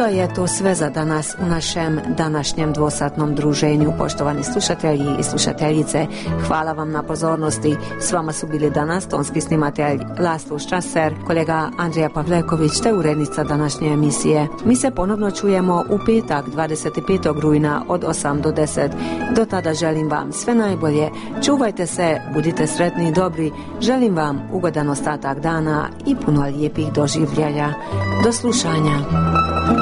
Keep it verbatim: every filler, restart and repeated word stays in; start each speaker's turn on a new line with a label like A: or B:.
A: je to sve za danas u našem današnjem dvosatnom druženju. Poštovani slušatelji i slušateljice, hvala vam na pozornosti. S vama su bili danas tonski snimatelj Laslo Štraser, kolega Andrija Pavleković te urednica današnje emisije. Mi se ponovno čujemo u petak dvadeset petog rujna od osam do deset. Do tada želim vam sve najbolje. Čuvajte se, budite sretni i dobri. Želim vam ugodan ostatak dana i puno lijepih doživljaja. Do slušanja.